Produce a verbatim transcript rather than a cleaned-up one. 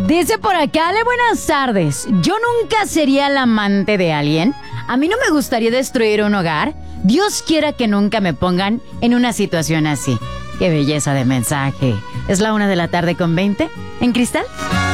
Dice por acá, Ale, buenas tardes. Yo nunca sería el amante de alguien. A mí no me gustaría destruir un hogar. Dios quiera que nunca me pongan en una situación así. Qué belleza de mensaje. Es la una de la tarde con veinte en Cristal.